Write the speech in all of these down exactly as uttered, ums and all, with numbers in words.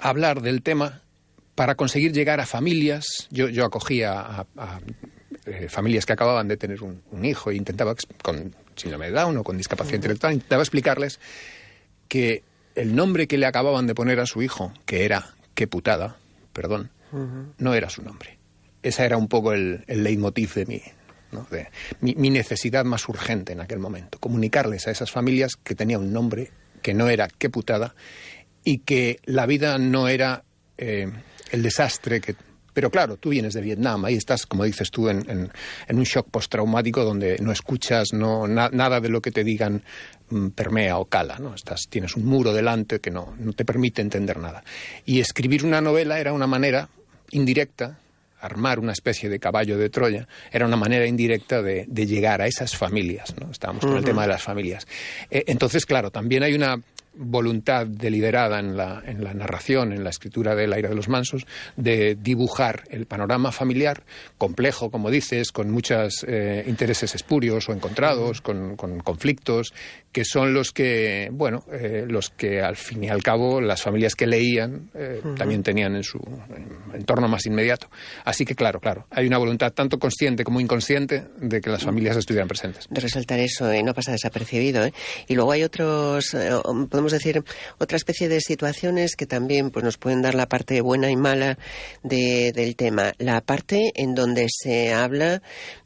hablar del tema para conseguir llegar a familias. Yo, yo acogía a, a, a eh, familias que acababan de tener un, un hijo e intentaba, con síndrome de Down o con discapacidad uh-huh. intelectual, intentaba explicarles que el nombre que le acababan de poner a su hijo, que era qué putada, perdón, uh-huh. no era su nombre. Esa era un poco el, el leitmotiv de mi, ¿no? de mi, mi necesidad más urgente en aquel momento. Comunicarles a esas familias que tenía un nombre que no era qué putada y que la vida no era eh, el desastre que... Pero claro, tú vienes de Vietnam, ahí estás, como dices tú, en, en, en un shock postraumático donde no escuchas, no, na, nada de lo que te digan mm, permea o cala, ¿no? Estás, tienes un muro delante que no, no te permite entender nada. Y escribir una novela era una manera indirecta, armar una especie de caballo de Troya, era una manera indirecta de, de llegar a esas familias, ¿no? Estábamos con uh-huh. el tema de las familias. Eh, entonces, claro, también hay una voluntad deliberada en la, en la narración, en la escritura de La ira de los mansos, de dibujar el panorama familiar, complejo, como dices, con muchos eh, intereses espurios o encontrados, con, con conflictos, que son los que, bueno, eh, los que al fin y al cabo las familias que leían eh, uh-huh. también tenían en su entorno más inmediato. Así que, claro, claro, hay una voluntad tanto consciente como inconsciente de que las familias estuvieran presentes. De resaltar eso y eh, no pasa desapercibido, ¿eh? Y luego hay otros, eh, podemos decir, otra especie de situaciones que también pues nos pueden dar la parte buena y mala de, del tema. La parte en donde se habla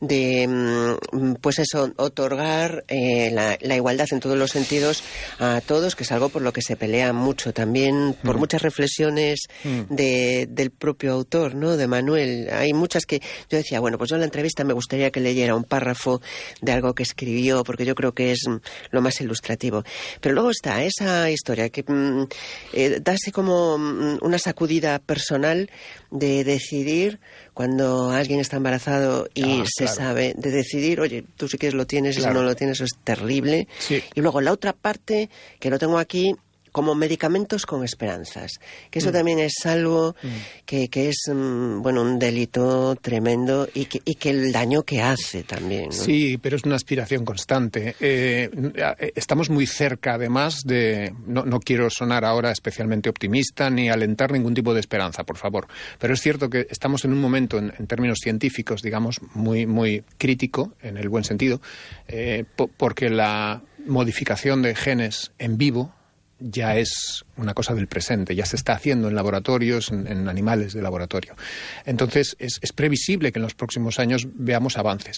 de, pues eso, otorgar eh, la, la igualdad en todos los sentidos a todos, que es algo por lo que se pelea mucho también, por mm. muchas reflexiones mm. de, del propio autor, ¿no? De Manuel. Hay muchas que yo decía, bueno, pues yo en la entrevista me gustaría que leyera un párrafo de algo que escribió, porque yo creo que es lo más ilustrativo. Pero luego está esa historia que mm, eh, da así como mm, una sacudida personal de decidir cuando alguien está embarazado y ah, se claro. sabe, de decidir, oye, tú si quieres lo tienes claro. y si no lo tienes eso es terrible. Sí. Y luego la otra parte, que lo tengo aquí, como medicamentos con esperanzas, que eso mm. también es algo mm. que, que es mm, bueno, un delito tremendo y que, y que el daño que hace también, ¿no? Sí, pero es una aspiración constante. Eh, estamos muy cerca, además, de... No, no quiero sonar ahora especialmente optimista ni alentar ningún tipo de esperanza, por favor, pero es cierto que estamos en un momento, en, en términos científicos, digamos, muy, muy crítico, en el buen sentido, eh, po- porque la modificación de genes en vivo ya es una cosa del presente, ya se está haciendo en laboratorios, en, en animales de laboratorio. Entonces, es, es previsible que en los próximos años veamos avances.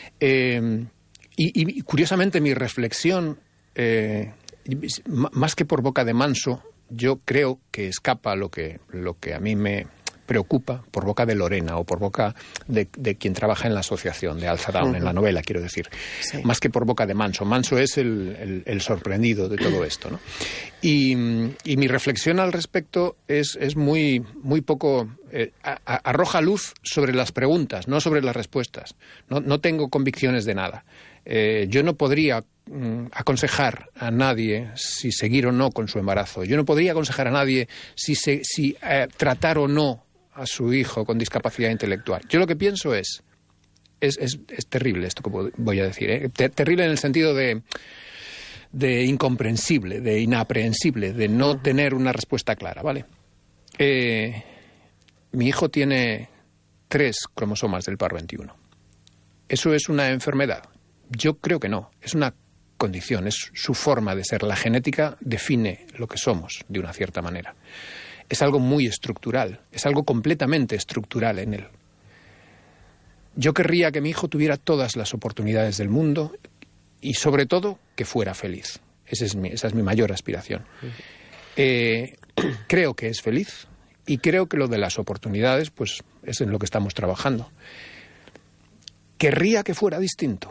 Eh, y, y, curiosamente, mi reflexión, eh, más que por boca de Manso, yo creo que escapa lo que, lo que a mí me preocupa por boca de Lorena o por boca de, de quien trabaja en la asociación de Alza Down, uh-huh. en la novela, quiero decir, sí. más que por boca de Manso. Manso es el, el, el sorprendido de todo esto, ¿no? Y, y mi reflexión al respecto es, es muy, muy poco... Eh, a, a, arroja luz sobre las preguntas, no sobre las respuestas. No, no tengo convicciones de nada. Eh, yo no podría mm, aconsejar a nadie si seguir o no con su embarazo. Yo no podría aconsejar a nadie si, se, si eh, tratar o no a su hijo con discapacidad intelectual. Yo lo que pienso es, es, es, es terrible esto que voy a decir, ¿eh? Ter- terrible en el sentido de, de incomprensible, de inaprehensible, de no tener una respuesta clara, ¿vale? Eh, mi hijo tiene tres cromosomas del par veintiuno. ¿Eso es una enfermedad? Yo creo que no, es una condición, es su forma de ser. La genética define lo que somos de una cierta manera. Es algo muy estructural, es algo completamente estructural en él. Yo querría que mi hijo tuviera todas las oportunidades del mundo y, sobre todo, que fuera feliz. Esa es mi, esa es mi mayor aspiración. Eh, creo que es feliz y creo que lo de las oportunidades, pues, es en lo que estamos trabajando. ¿Querría que fuera distinto?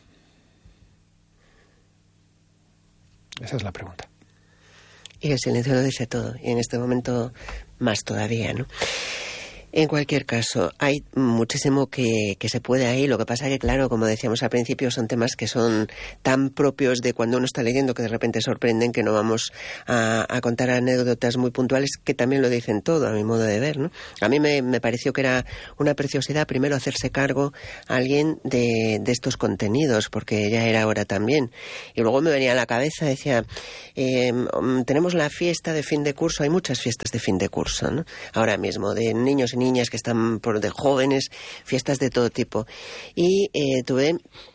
Esa es la pregunta. Y el silencio lo dice todo, y en este momento más todavía, ¿no? En cualquier caso, hay muchísimo que, que se puede ahí. Lo que pasa que, claro, como decíamos al principio, son temas que son tan propios de cuando uno está leyendo que de repente sorprenden, que no vamos a, a contar anécdotas muy puntuales que también lo dicen todo, a mi modo de ver, ¿no? A mí me, me pareció que era una preciosidad primero hacerse cargo a alguien de, de estos contenidos, porque ya era hora también. Y luego me venía a la cabeza, decía, eh, tenemos la fiesta de fin de curso, hay muchas fiestas de fin de curso, ¿no? Ahora mismo, de niños y niñas que están por de jóvenes, fiestas de todo tipo. Y eh, tuve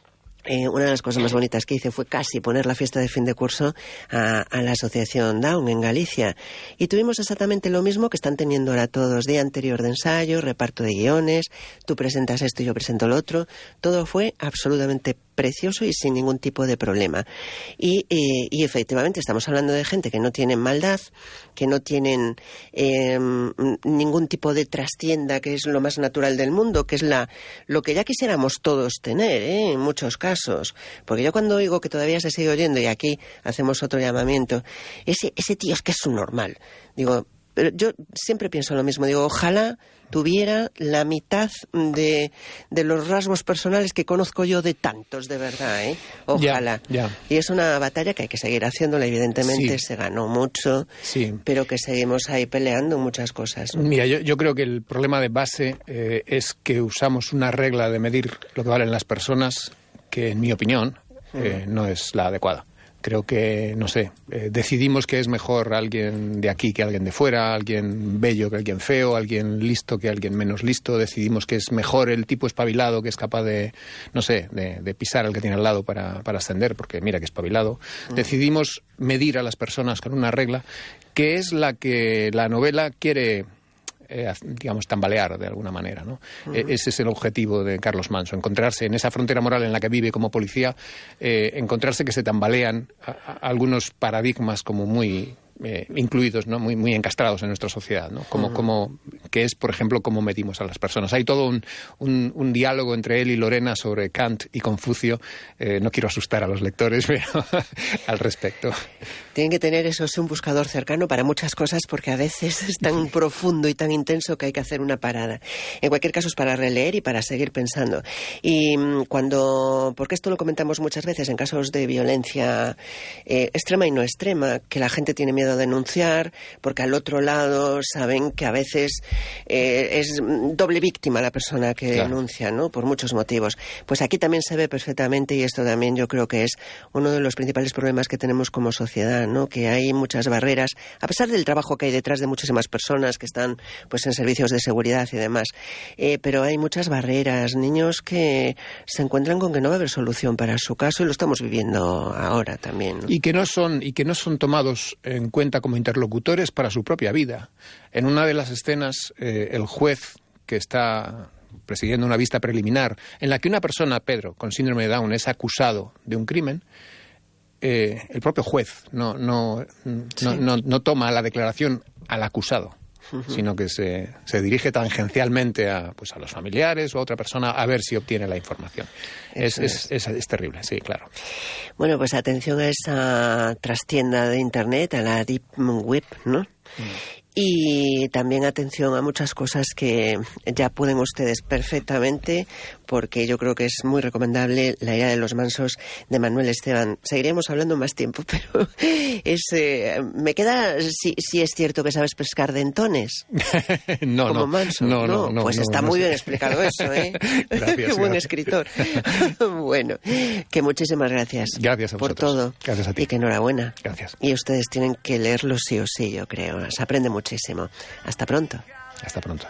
Eh, una de las cosas más bonitas que hice fue casi poner la fiesta de fin de curso a, a la Asociación Down en Galicia. Y tuvimos exactamente lo mismo que están teniendo ahora todos, día anterior de ensayo, reparto de guiones, tú presentas esto y yo presento lo otro. Todo fue absolutamente precioso y sin ningún tipo de problema. Y, y, y efectivamente estamos hablando de gente que no tienen maldad, que no tienen eh, ningún tipo de trastienda, que es lo más natural del mundo, que es la lo que ya quisiéramos todos tener, ¿eh? En muchos casos. Porque yo cuando oigo que todavía se sigue oyendo, y aquí hacemos otro llamamiento, ese, ese tío es que es un normal. Digo, pero yo siempre pienso lo mismo, digo, ojalá tuviera la mitad de, de los rasgos personales que conozco yo de tantos, de verdad, ¿eh? Ojalá. Ya, ya. Y es una batalla que hay que seguir haciéndola, evidentemente, sí. Se ganó mucho, sí. Pero que seguimos ahí peleando muchas cosas, ¿no? Mira, yo, yo creo que el problema de base eh, es que usamos una regla de medir lo que valen las personas que, en mi opinión, eh, no es la adecuada. Creo que, no sé, eh, decidimos que es mejor alguien de aquí que alguien de fuera, alguien bello que alguien feo, alguien listo que alguien menos listo. Decidimos que es mejor el tipo espabilado que es capaz de, no sé, de, de pisar al que tiene al lado para, para ascender, porque mira que espabilado. Uh-huh. Decidimos medir a las personas con una regla que es la que la novela quiere... Eh, digamos, tambalear de alguna manera, ¿no? Uh-huh. Eh, ese es el objetivo de Carlos Manso, encontrarse en esa frontera moral en la que vive como policía, eh, encontrarse que se tambalean a, a algunos paradigmas como muy... Eh, incluidos, ¿no? muy, muy encastrados en nuestra sociedad, ¿no? Como, uh-huh. como, que es, por ejemplo, cómo medimos a las personas. Hay todo un, un, un diálogo entre él y Lorena sobre Kant y Confucio. Eh, no quiero asustar a los lectores, pero al respecto. Tienen que tener eso, es un buscador cercano para muchas cosas, porque a veces es tan profundo y tan intenso que hay que hacer una parada. En cualquier caso es para releer y para seguir pensando. Y cuando, porque esto lo comentamos muchas veces en casos de violencia eh, extrema y no extrema, que la gente tiene miedo a denunciar, porque al otro lado saben que a veces eh, es doble víctima la persona que claro. denuncia, ¿no? Por muchos motivos. Pues aquí también se ve perfectamente, y esto también yo creo que es uno de los principales problemas que tenemos como sociedad, ¿no? Que hay muchas barreras, a pesar del trabajo que hay detrás de muchísimas personas que están pues en servicios de seguridad y demás, eh, pero hay muchas barreras, niños que se encuentran con que no va a haber solución para su caso, y lo estamos viviendo ahora también, ¿no? Y que no son, y que no son tomados en cuenta como interlocutores para su propia vida. En una de las escenas, eh, el juez que está presidiendo una vista preliminar en la que una persona, Pedro, con síndrome de Down, es acusado de un crimen, eh, el propio juez no, no, no, sí. no, no, no toma la declaración al acusado, uh-huh. sino que se, se dirige tangencialmente a, pues a los familiares o a otra persona a ver si obtiene la información. Es, es, es, es terrible, sí, claro. Bueno, pues atención a esa trastienda de Internet, a la Deep Web, ¿no? Mm. Y también atención a muchas cosas que ya pueden ustedes perfectamente, porque yo creo que es muy recomendable La ira de los mansos de Manuel Esteban. Seguiremos hablando más tiempo, pero es eh, me queda si, si es cierto que sabes pescar dentones. no, como no, Manso. No, no, no. Pues no, está no, muy no bien explicado eso, ¿eh? Gracias, Qué buen gracias. escritor. Bueno, que muchísimas gracias. Gracias a por vosotros. todo. Gracias a ti. Y que enhorabuena. Gracias. Y ustedes tienen que leerlo sí o sí, yo creo. Se aprende muchísimo. Hasta pronto. Hasta pronto.